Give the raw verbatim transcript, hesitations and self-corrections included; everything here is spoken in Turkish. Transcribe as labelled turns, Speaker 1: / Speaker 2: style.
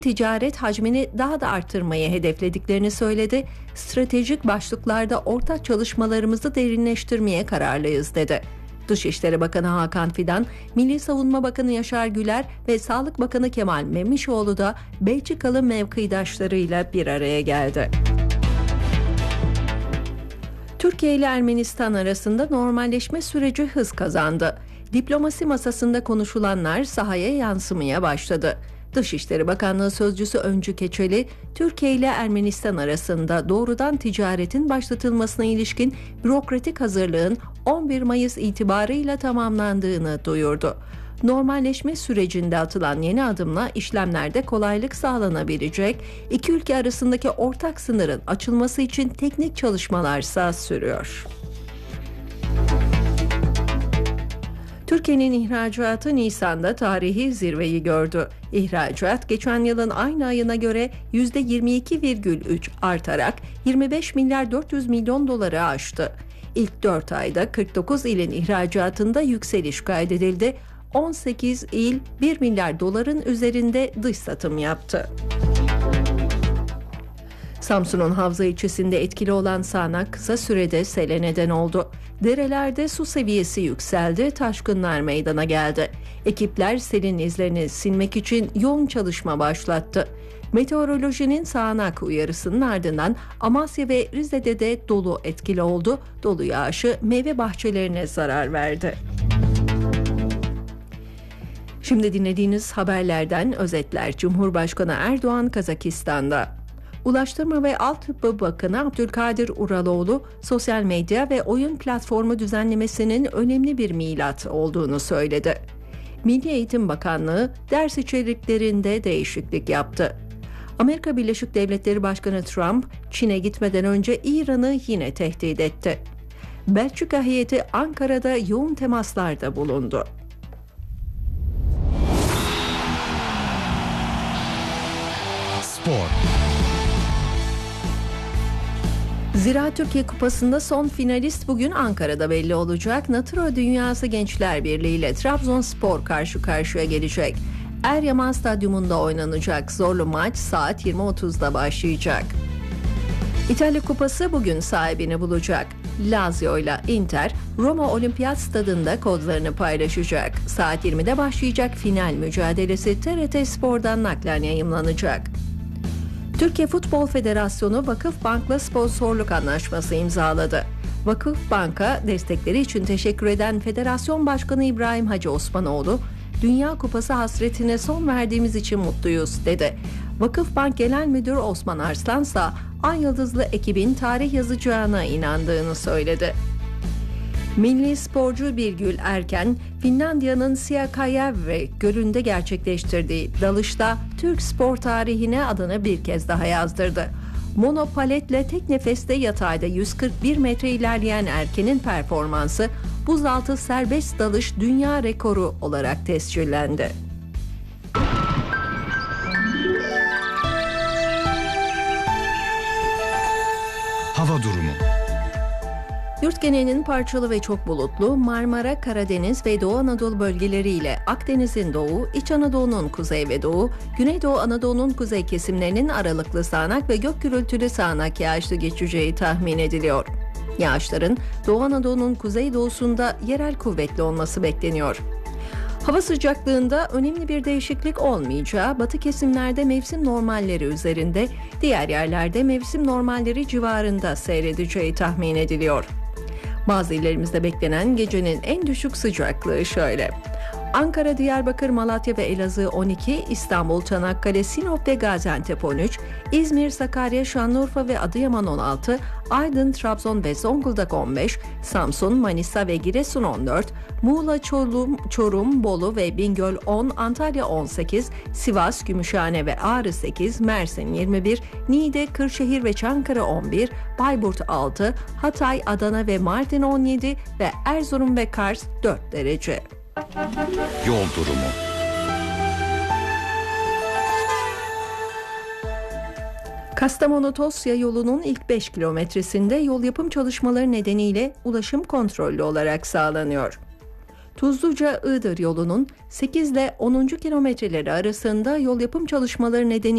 Speaker 1: ticaret hacmini daha da arttırmayı hedeflediklerini söyledi. Stratejik başlıklarda ortak çalışmalarımızı derinleştirmeye kararlıyız dedi. Dışişleri Bakanı Hakan Fidan, Milli Savunma Bakanı Yaşar Güler ve Sağlık Bakanı Kemal Memişoğlu da Belçikalı mevkidaşlarıyla bir araya geldi. Türkiye ile Ermenistan arasında normalleşme süreci hız kazandı. Diplomasi masasında konuşulanlar sahaya yansımaya başladı. Dışişleri Bakanlığı Sözcüsü Öncü Keçeli, Türkiye ile Ermenistan arasında doğrudan ticaretin başlatılmasına ilişkin bürokratik hazırlığın on bir Mayıs itibarıyla tamamlandığını duyurdu. Normalleşme sürecinde atılan yeni adımla işlemlerde kolaylık sağlanabilecek, iki ülke arasındaki ortak sınırın açılması için teknik çalışmalarsa sürüyor. Türkiye'nin ihracatı Nisan'da tarihi zirveyi gördü. İhracat geçen yılın aynı ayına göre yüzde yirmi iki virgül üç artarak yirmi beş milyar dört yüz milyon doları aştı. İlk dört ayda kırk dokuz ilin ihracatında yükseliş kaydedildi. on sekiz il bir milyar doların üzerinde dış satım yaptı. Samsun'un Havza ilçesinde etkili olan sağanak kısa sürede sele neden oldu. Derelerde su seviyesi yükseldi, taşkınlar meydana geldi. Ekipler selin izlerini silmek için yoğun çalışma başlattı. Meteorolojinin sağanak uyarısının ardından Amasya ve Rize'de de dolu etkili oldu. Dolu yağışı meyve bahçelerine zarar verdi. Şimdi dinlediğiniz haberlerden özetler. Cumhurbaşkanı Erdoğan Kazakistan'da. Ulaştırma ve Altyapı Bakanı Abdülkadir Uraloğlu, sosyal medya ve oyun platformu düzenlemesinin önemli bir milat olduğunu söyledi. Milli Eğitim Bakanlığı ders içeriklerinde değişiklik yaptı. Amerika Birleşik Devletleri Başkanı Trump, Çin'e gitmeden önce İran'ı yine tehdit etti. Belçika heyeti Ankara'da yoğun temaslarda bulundu.
Speaker 2: Spor.
Speaker 1: Zira Türkiye Kupası'nda son finalist bugün Ankara'da belli olacak. Naturo Dünyası Gençler Birliği ile Trabzonspor karşı karşıya gelecek. Eryaman Stadyumunda oynanacak zorlu maç saat yirmi otuzda başlayacak. İtalya Kupası bugün sahibini bulacak. Lazio ile Inter, Roma Olimpiyat Stadı'nda kodlarını paylaşacak. Saat yirmide başlayacak final mücadelesi T R T Spor'dan naklen yayımlanacak. Türkiye Futbol Federasyonu Vakıfbank'la sponsorluk anlaşması imzaladı. Vakıfbank'a destekleri için teşekkür eden Federasyon Başkanı İbrahim Hacı Osmanoğlu, Dünya Kupası hasretine son verdiğimiz için mutluyuz dedi. Vakıfbank Genel Müdürü Osman Arslan ise Ay Yıldızlı ekibin tarih yazacağına inandığını söyledi. Milli sporcu Birgül Erken, Finlandiya'nın Siakajärvi gölünde gerçekleştirdiği dalışta Türk spor tarihine adını bir kez daha yazdırdı. Monopaletle tek nefeste yatayda yüz kırk bir metre ilerleyen Erken'in performansı buzaltı serbest dalış dünya rekoru olarak tescillendi.
Speaker 2: Hava durumu.
Speaker 1: Yurt genelinin parçalı ve çok bulutlu, Marmara, Karadeniz ve Doğu Anadolu bölgeleriyle Akdeniz'in doğu, İç Anadolu'nun kuzey ve doğu, Güneydoğu Anadolu'nun kuzey kesimlerinin aralıklı sağanak ve gök gürültülü sağanak yağışlı geçeceği tahmin ediliyor. Yağışların Doğu Anadolu'nun kuzeydoğusunda yerel kuvvetli olması bekleniyor. Hava sıcaklığında önemli bir değişiklik olmayacağı, batı kesimlerde mevsim normalleri üzerinde, diğer yerlerde mevsim normalleri civarında seyredeceği tahmin ediliyor. Bazı illerimizde beklenen gecenin en düşük sıcaklığı şöyle: Ankara, Diyarbakır, Malatya ve Elazığ on iki, İstanbul, Çanakkale, Sinop ve Gaziantep on üç, İzmir, Sakarya, Şanlıurfa ve Adıyaman on altı, Aydın, Trabzon ve Zonguldak on beş, Samsun, Manisa ve Giresun on dört, Muğla, Çorum, Çorum, Bolu ve Bingöl on, Antalya on sekiz, Sivas, Gümüşhane ve Ağrı sekiz, Mersin yirmi bir, Niğde, Kırşehir ve Çankırı on bir, Bayburt altı, Hatay, Adana ve Mardin on yedi ve Erzurum ve Kars dört derece.
Speaker 2: Yol durumu.
Speaker 1: Kastamonu-Tosya yolunun ilk beş kilometresinde yol yapım çalışmaları nedeniyle ulaşım kontrollü olarak sağlanıyor. Tuzluca-Iğdır yolunun sekiz ile onuncu kilometreleri arasında yol yapım çalışmaları nedeniyle